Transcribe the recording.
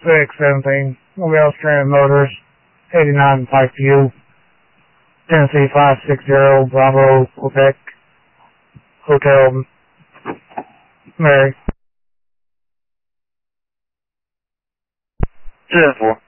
617, Mobile Strand Motors, 89 Pikeview, Tennessee 560, Bravo, Quebec, Hotel Mary. 4.